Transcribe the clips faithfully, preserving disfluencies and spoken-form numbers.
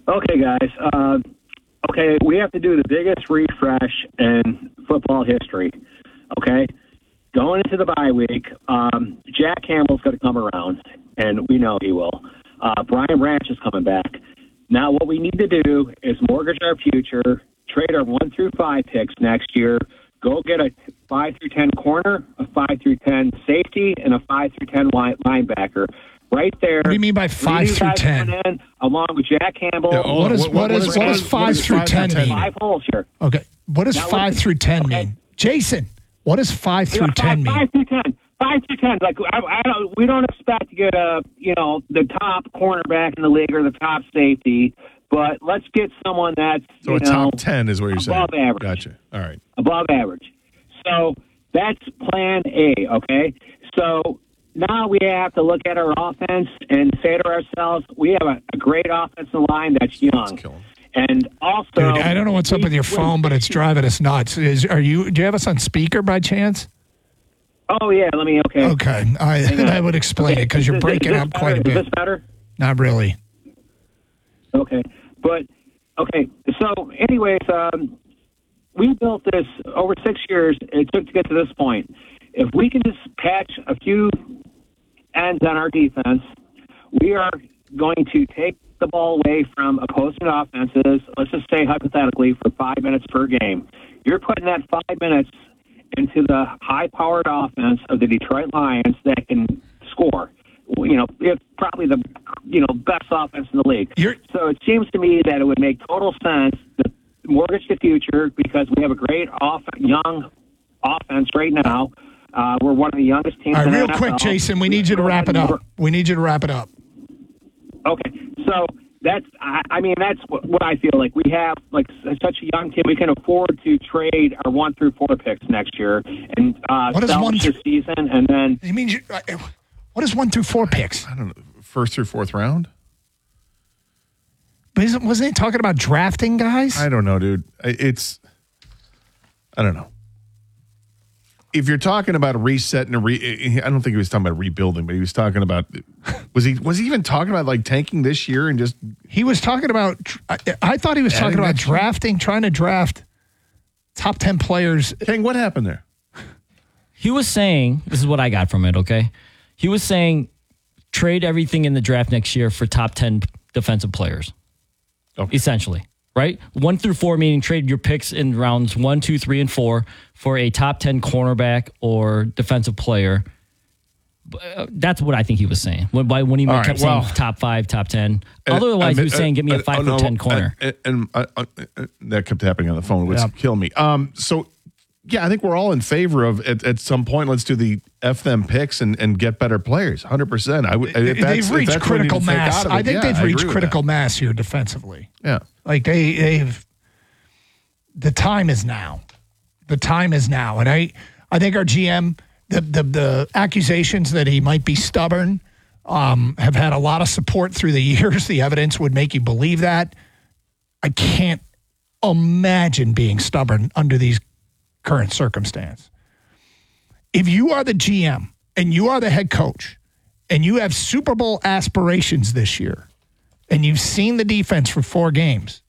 Okay, guys. Uh, okay, we have to do the biggest refresh in football history. Okay? Going into the bye week, um, Jack Campbell's going to come around, and we know he will. Uh, Brian Branch is coming back. Now what we need to do is mortgage our future, trade our one through five picks next year, go get a five through ten corner, a five through ten safety, and a five through ten line, linebacker. Right there. What do you mean by five through ten? In, along with Jack Campbell. Yeah, what is what, what is what is five through ten mean? Five holes here. Okay. What does now, five through ten okay. mean? Jason, what does five through yeah, ten five, mean? Five through ten. Five through ten. Like I, I don't, we don't expect to get a you know the top cornerback in the league or the top safety, but let's get someone that's so you a know, top ten is what you're saying. Above average. Gotcha. All right. Above average. So that's plan A. Okay. So now we have to look at our offense and say to ourselves, we have a, a great offensive line that's young. And also, Dude, I don't know what's up with your phone, but it's driving us nuts. Is are you? Do you have us on speaker by chance? Oh yeah, let me. Okay. Okay, I that would explain okay. it because you're Is, breaking is up better? quite a bit. Is this better? Not really. Okay, but okay. So, anyways, um, we built this over six years. It took to get to this point. If we can just patch a few ends on our defense, we are going to take the ball away from opposing offenses, let's just say hypothetically, for five minutes per game. You're putting that five minutes into the high-powered offense of the Detroit Lions that can score. You know, it's probably the you know best offense in the league. You're- so it seems to me that it would make total sense to mortgage the future because we have a great off- young offense right now. Uh, we're one of the youngest teams All right, in the real N F L. quick, Jason, we need you to wrap it up. We need you to wrap it up. Okay, so that's, I, I mean, that's what, what I feel like. We have, like, such a young team. We can afford to trade our one through four picks next year and uh, What is sell one this through- season, and then... You mean, you, uh, what is one through four picks? I don't know. First through fourth round? But isn't, wasn't he talking about drafting guys? I don't know, dude. It's, I don't know. If you're talking about a reset and a re, I don't think he was talking about rebuilding, but he was talking about, was he was he even talking about like tanking this year and just? He was talking about, I, I thought he was talking about drafting, trying to draft top ten players. King, what happened there? He was saying, this is what I got from it, okay? He was saying trade everything in the draft next year for top ten defensive players, okay. Essentially. Right? One through four, meaning trade your picks in rounds one, two, three, and four for a top ten cornerback or defensive player. That's what I think he was saying. When, when he All kept right, well, saying top five, top ten. And, Otherwise, uh, he was saying, give me a uh, five uh, through no, ten corner. And, and uh, uh, uh, that kept happening on the phone, which Yeah. killed me. Um, so, yeah, I think we're all in favor of at, at some point. Let's do the F them picks and, and get better players. one hundred percent. I would. If that's, They've reached if that's what we need critical to take mass. out of it, I think yeah, they've I reached agree with critical that. mass here defensively. Yeah. Like they, they've. The time is now. The time is now, and I, I think our G M, the the, the accusations that he might be stubborn, um, have had a lot of support through the years. The evidence would make you believe that. I can't imagine being stubborn under these current circumstances. If you are the G M and you are the head coach, and you have Super Bowl aspirations this year, and you've seen the defense for four games.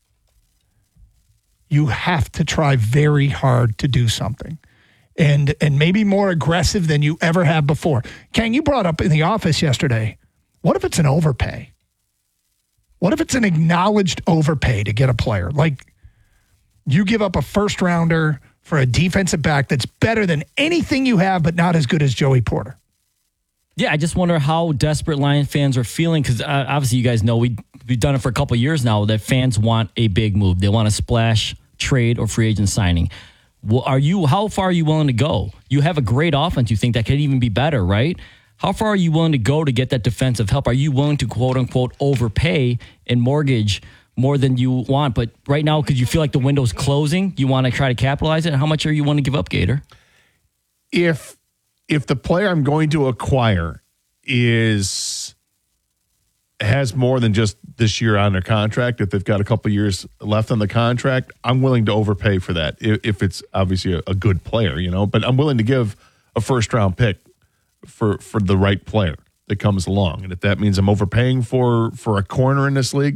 You have to try very hard to do something and and maybe more aggressive than you ever have before. Kang, you brought up in the office yesterday, what if it's an overpay? What if it's an acknowledged overpay to get a player? Like you give up a first rounder for a defensive back that's better than anything you have, but not as good as Joey Porter. Yeah, I just wonder how desperate Lions fans are feeling because uh, obviously you guys know we, we've done it for a couple of years now that fans want a big move. They want a splash trade or free agent signing. Well, are you? How far are you willing to go? You have a great offense. You think that could even be better, right? How far are you willing to go to get that defensive help? Are you willing to quote unquote overpay and mortgage more than you want? But right now, because you feel like the window's closing, you want to try to capitalize it. How much are you willing to give up, Gator? If if the player I'm going to acquire is has more than just this year on their contract, if they've got a couple years left on the contract, I'm willing to overpay for that. If, if it's obviously a, a good player, you know, but I'm willing to give a first round pick for for the right player that comes along. And if that means I'm overpaying for for a corner in this league,